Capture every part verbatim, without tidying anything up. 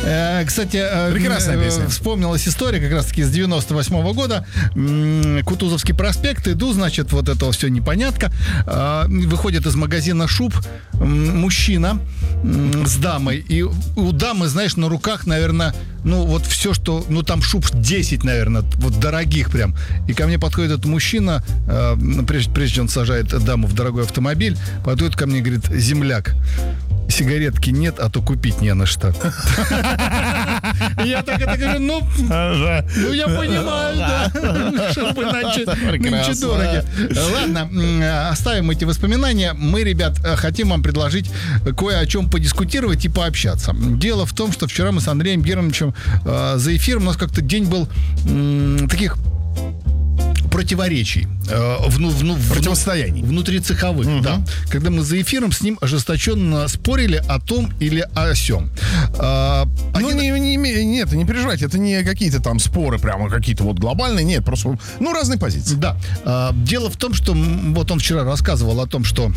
Кстати, прекрасная песня. Вспомнилась история как раз-таки с девяносто восьмого года. Кутузовский проспект. Иду, значит, вот это все непонятка. Выходит из магазина шуб мужчина с дамой. И у дамы, знаешь, на руках, наверное, ну вот все, что... Ну там шуб десять, наверное, вот дорогих прям. И ко мне подходит этот мужчина, прежде, прежде чем он сажает даму в дорогой автомобиль, подходит ко мне и говорит: земляк, сигаретки нет, а то купить не на что. Я так это говорю, ну, ну я понимаю, да. Чтобы нынче дороги. Ладно, оставим эти воспоминания. Мы, ребят, хотим вам предложить кое о чем подискутировать и пообщаться. Дело в том, что вчера мы с Андреем Германовичем за эфиром, у нас как-то день был таких противоречий, э, вну, вну, противостояний внутрицеховых, угу. Да. Когда мы за эфиром с ним ожесточенно спорили о том или о сём. А, ну, один... не, не, нет, не переживайте, это не какие-то там споры, прямо какие-то вот глобальные, нет, просто, ну, разные позиции. Да. А, дело в том, что вот он вчера рассказывал о том, что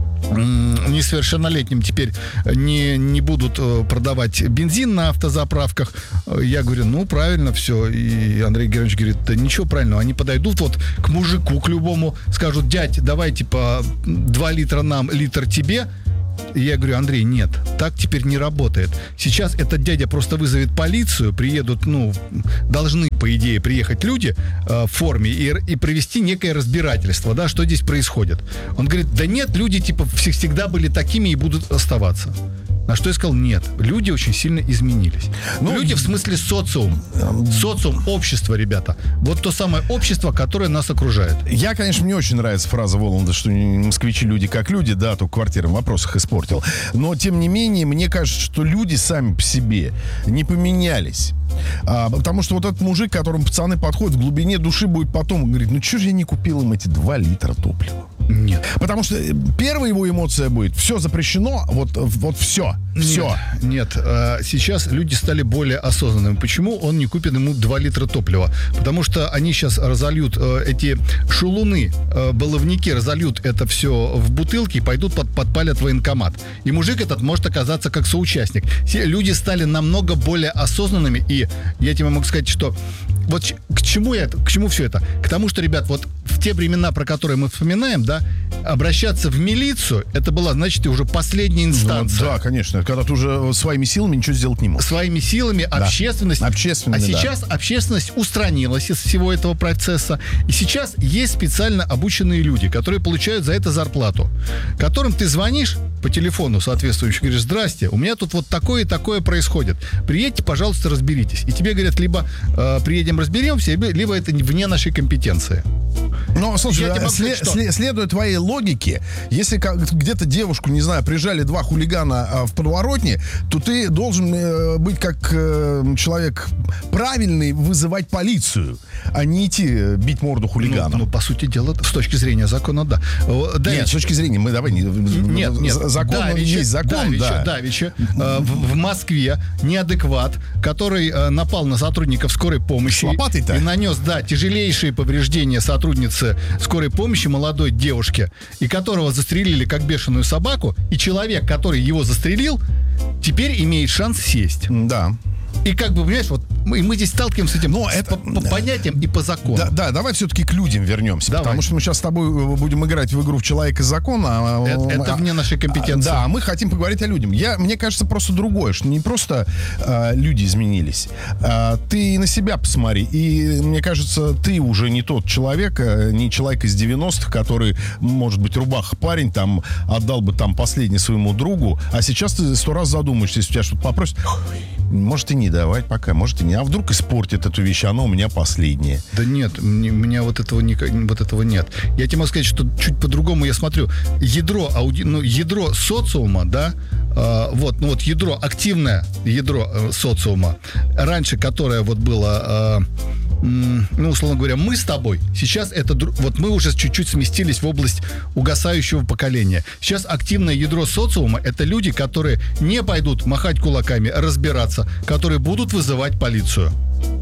несовершеннолетним теперь не, не будут продавать бензин на автозаправках. Я говорю, ну, правильно все. И Андрей Германович говорит, да ничего правильного. Они подойдут вот к мужику, к любому, скажут: дядь, давай типа два литра нам, литр тебе. И я говорю: Андрей, нет, так теперь не работает. Сейчас этот дядя просто вызовет полицию, приедут, ну, должны, по идее, приехать люди э, в форме и, и провести некое разбирательство, да, что здесь происходит. Он говорит: да нет, люди типа всегда были такими и будут оставаться. На что я сказал: нет, люди очень сильно изменились. Ну, люди в смысле социум. Социум, общество, ребята. Вот то самое общество, которое нас окружает. Я, конечно, мне очень нравится фраза Воланда, что москвичи люди как люди, да, только квартиры в вопросах испортил. Но, тем не менее, мне кажется, что люди сами по себе не поменялись. А, потому что вот этот мужик, к которому пацаны подходят, в глубине души будет потом говорить: ну что же я не купил им эти два литра топлива? Нет. Потому что первая его эмоция будет: все запрещено, вот, вот все, все. Нет, нет, сейчас люди стали более осознанными. Почему он не купит ему два литра топлива? Потому что они сейчас разольют эти шулуны, баловники, разольют это все в бутылки и пойдут под, подпалят военкомат. И мужик этот может оказаться как соучастник. Все люди стали намного более осознанными. И я тебе могу сказать, что вот к чему я, к чему все это? К тому, что, ребят, вот в те времена, про которые мы вспоминаем, да, обращаться в милицию, это была, значит, уже последняя инстанция. Ну, да, конечно. Когда ты уже своими силами ничего сделать не можешь. Своими силами, да. Общественность. Общественность. А сейчас да. общественность устранилась из всего этого процесса. И сейчас есть специально обученные люди, которые получают за это зарплату, которым ты звонишь по телефону соответствующий, говоришь: здрасте, у меня тут вот такое и такое происходит. Приедьте, пожалуйста, разберитесь. И тебе говорят: либо э, приедем, разберемся, либо это вне нашей компетенции. Но, слушай, да, след, сказать, след, следуя твоей логике, если как, где-то девушку, не знаю, прижали два хулигана а, в подворотне, то ты должен э, быть как э, человек правильный, вызывать полицию, а не идти э, бить морду хулигану. Ну, ну, по сути дела, с точки зрения закона, да. Давич. Нет, с точки зрения, мы давай... Не, нет, нет. Закон, Давича, есть закон, Давича, да. Давича, э, в, в Москве неадекват, который э, напал на сотрудников скорой помощи и нанес, да, тяжелейшие повреждения сотрудницы скорой помощи, молодой девушке, и которого застрелили как бешеную собаку, и человек, который его застрелил, теперь имеет шанс сесть. Да. И как бы, понимаешь, вот мы, мы здесь сталкиваемся с этим Но с, это, по, по понятиям и по закону. Да, да, давай все-таки к людям вернемся. Давай. Потому что мы сейчас с тобой будем играть в игру в «Человек из закона». Это, это вне нашей компетенции. Да, мы хотим поговорить о людях. Я, мне кажется, просто другое, что не просто а, люди изменились. А, ты на себя посмотри. И мне кажется, ты уже не тот человек, не человек из девяностых, который, может быть, рубаха парень, там, отдал бы там последний своему другу, а сейчас ты сто раз задумаешься, если тебя что-то попросят. Может и не давать пока, может и не. А вдруг испортит эту вещь, оно у меня последнее. Да нет, у меня вот этого, не, вот этого нет. Я тебе могу сказать, что чуть по-другому я смотрю. Ядро, ауди, ну, ядро социума, да, э, вот, ну вот ядро, активное ядро э, социума, раньше, которое вот было... Э, ну, условно говоря, мы с тобой, сейчас это, вот мы уже чуть-чуть сместились в область угасающего поколения. Сейчас активное ядро социума — это люди, которые не пойдут махать кулаками, разбираться, которые будут вызывать полицию.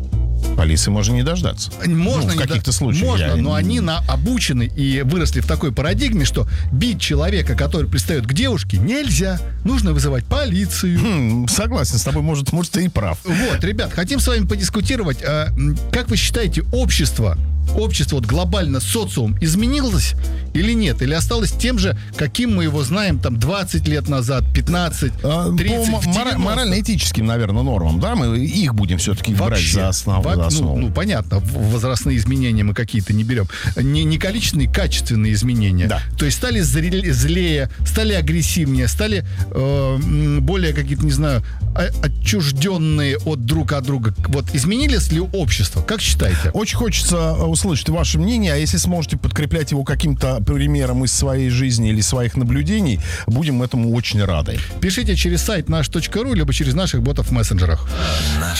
Полиции можно не дождаться. Можно, ну, в не каких-то до... случаях. Можно, я... но они на... обучены и выросли в такой парадигме, что бить человека, который пристает к девушке, нельзя. Нужно вызывать полицию. Хм, согласен с тобой, может, может, ты и прав. Вот, ребят, хотим с вами подискутировать. А, как вы считаете, общество, общество, вот глобально, социум изменилось или нет? Или осталось тем же, каким мы его знаем там двадцать лет назад, пятнадцать, тридцать, по мора- морально-этическим, наверное, нормам, да? Мы их будем все-таки брать за основу. Во- за основу. Ну, ну, понятно, возрастные изменения мы какие-то не берем. Не, не количественные, качественные изменения. Да. То есть стали зрелее, злее, стали агрессивнее, стали э, более какие-то, не знаю, отчужденные от друг от друга. Вот изменилось ли общество? Как считаете? Очень хочется услышать ваше мнение, а если сможете подкреплять его каким-то примером из своей жизни или своих наблюдений, будем этому очень рады. Пишите через сайт наш точка ру, либо через наших ботов в мессенджерах. Наш